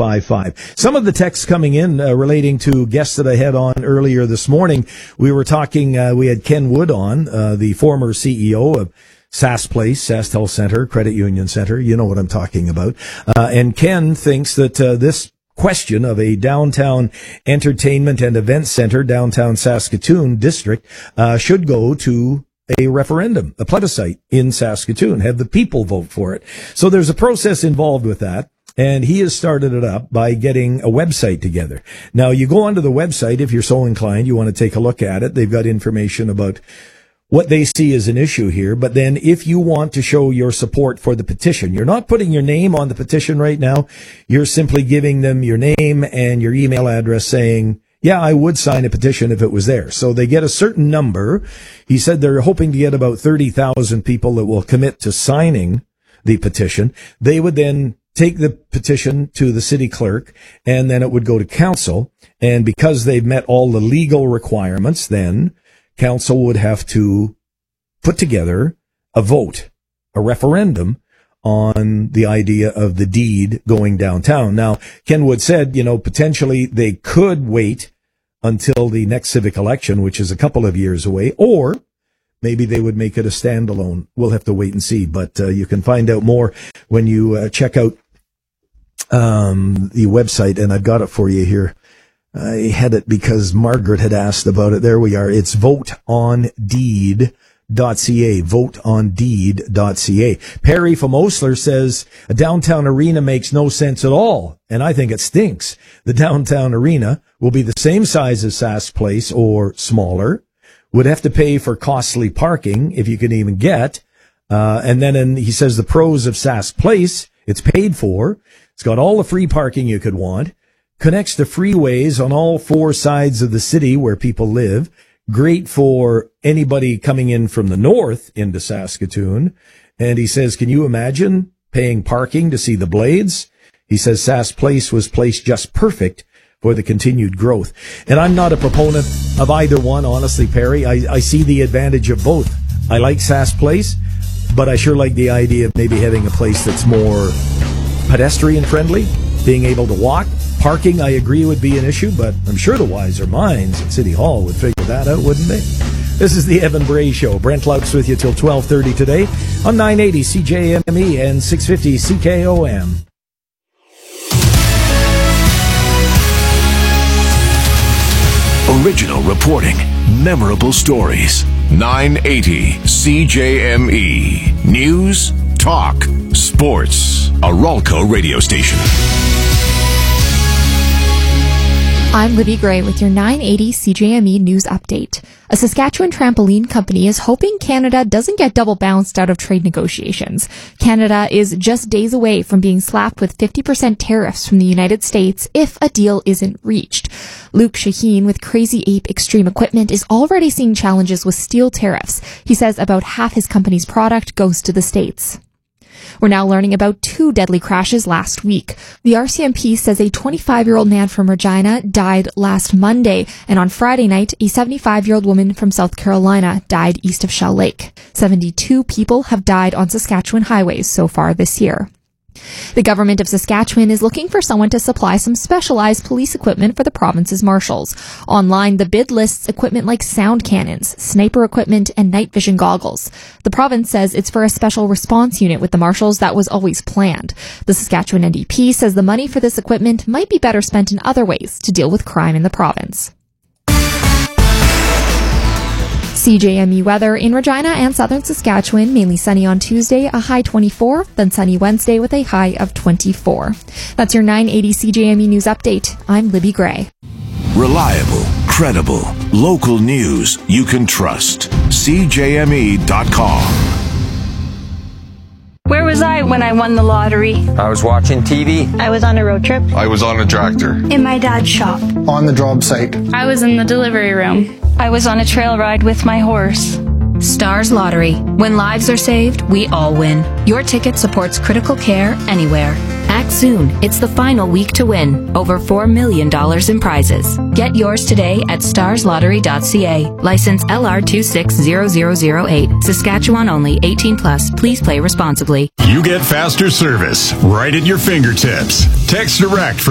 1055. Some of the texts coming in relating to guests that I had on earlier this morning. We were talking, we had Ken Wood on, the former CEO of SAS Place, SaskTel Center, Credit Union Center. You know what I'm talking about. And Ken thinks that this question of a downtown entertainment and event center, downtown Saskatoon district, should go to a referendum, a plebiscite in Saskatoon, have the people vote for it. So there's a process involved with that. And he has started it up by getting a website together. Now, you go onto the website, if you're so inclined, you want to take a look at it. They've got information about what they see as an issue here. But then if you want to show your support for the petition, you're not putting your name on the petition right now. You're simply giving them your name and your email address saying, yeah, I would sign a petition if it was there. So they get a certain number. He said they're hoping to get about 30,000 people that will commit to signing the petition. They would then take the petition to the city clerk, and then it would go to council. And because they've met all the legal requirements, then council would have to put together a vote, a referendum on the idea of the deed going downtown. Now, Ken Wood said, potentially they could wait until the next civic election, which is a couple of years away, or maybe they would make it a standalone. We'll have to wait and see, but you can find out more when you check out the website, and I've got it for you here. I had it because Margaret had asked about it. There we are. It's voteondeed.ca, voteondeed.ca. Perry from Osler says a downtown arena makes no sense at all, and I think it stinks. The downtown arena will be the same size as Sask Place or smaller, would have to pay for costly parking if you can even get, and then he says the pros of Sask Place, it's paid for, it's got all the free parking you could want, connects to freeways on all four sides of the city where people live. Great for anybody coming in from the north into Saskatoon. And he says, can you imagine paying parking to see the Blades? He says Sask Place was placed just perfect for the continued growth. And I'm not a proponent of either one, honestly, Perry. I see the advantage of both. I like Sask Place, but I sure like the idea of maybe having a place that's more pedestrian friendly, being able to walk. Parking, I agree, would be an issue, but I'm sure the wiser minds at City Hall would figure that out, wouldn't they? This is the Evan Bray Show. Brent Laux with you till 12:30 today on 980 CJME and 650 CKOM. Original reporting, memorable stories. 980 CJME. News, talk, sports. A Ralco radio station. I'm Libby Gray with your 980 CJME News Update. A Saskatchewan trampoline company is hoping Canada doesn't get double bounced out of trade negotiations. Canada is just days away from being slapped with 50% tariffs from the United States if a deal isn't reached. Luke Shaheen with Crazy Ape Extreme Equipment is already seeing challenges with steel tariffs. He says about half his company's product goes to the States. We're now learning about 2 deadly crashes last week. The RCMP says a 25-year-old man from Regina died last Monday, and on Friday night, a 75-year-old woman from South Carolina died east of Shell Lake. 72 people have died on Saskatchewan highways so far this year. The government of Saskatchewan is looking for someone to supply some specialized police equipment for the province's marshals. Online, the bid lists equipment like sound cannons, sniper equipment, and night vision goggles. The province says it's for a special response unit with the marshals that was always planned. The Saskatchewan NDP says the money for this equipment might be better spent in other ways to deal with crime in the province. CJME weather in Regina and southern Saskatchewan, mainly sunny on Tuesday, a high 24, then sunny Wednesday with a high of 24. That's your 980 CJME News Update. I'm Libby Gray. Reliable, credible, local news you can trust. CJME.com. Where was I when I won the lottery? I was watching TV. I was on a road trip. I was on a tractor. In my dad's shop. On the job site. I was in the delivery room. I was on a trail ride with my horse. Stars Lottery. When lives are saved, we all win. Your ticket supports critical care anywhere. Act soon. It's the final week to win. Over $4 million in prizes. Get yours today at starslottery.ca. License LR260008. Saskatchewan only. 18+. Please play responsibly. You get faster service right at your fingertips. Text Direct for